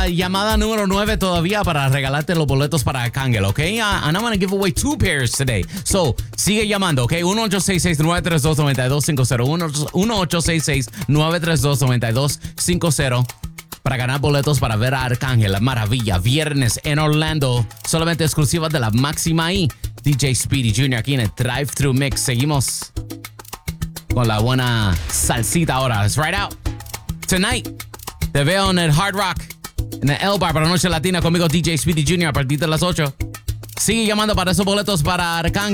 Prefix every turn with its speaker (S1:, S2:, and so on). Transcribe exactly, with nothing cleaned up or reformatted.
S1: Llamada número nueve todavía para regalarte los boletos para Arcángel, ¿ok? Uh, and I'm going to give away two pairs today. So, sigue llamando, ¿ok? uno ocho seis seis, nueve tres dos, nueve dos cinco cero. uno ocho seis seis, nueve tres dos, nueve dos cinco cero para ganar boletos para ver a Arcángel, la maravilla, viernes en Orlando, solamente exclusiva de la máxima I. D J Speedy junior aquí en el Drive-Thru Mix. Seguimos con la buena salsita ahora. It's right out. Tonight, te veo en el Hard Rock, en el El Bar para Noche Latina conmigo, D J Speedy junior a partir de las ocho. Sigue llamando para esos boletos para Arcángel.